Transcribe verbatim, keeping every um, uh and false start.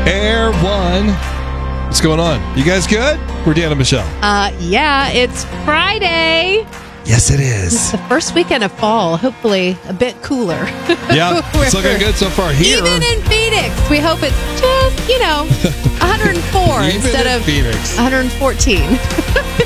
Air One. What's going on? You guys good? We're Dan and Michelle. Uh, yeah, it's Friday. Yes, it is. The first weekend of fall, hopefully a bit cooler. Yeah, it's looking good so far here. Even in Phoenix, we hope it's just, you know, one hundred four Even instead in of Phoenix. one hundred fourteen.